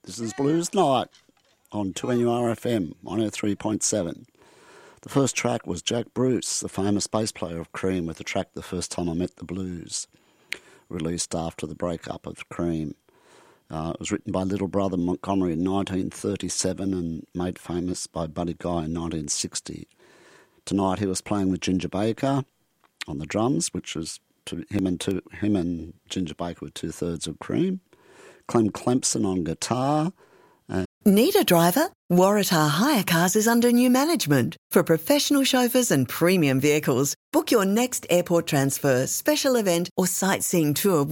This is Blues Night on 2NURFM 103.7. The first track was Jack Bruce, the famous bass player of Cream, with the track The First Time I Met the Blues, released after the breakup of Cream. It was written by Little Brother Montgomery in 1937 and made famous by Buddy Guy in 1960. Tonight he was playing with Ginger Baker on the drums, which was him and Ginger Baker were two-thirds of Cream. Clem Clempson on guitar. Need a driver? Waratah Hire Cars is under new management. For professional chauffeurs and premium vehicles, book your next airport transfer, special event or sightseeing tour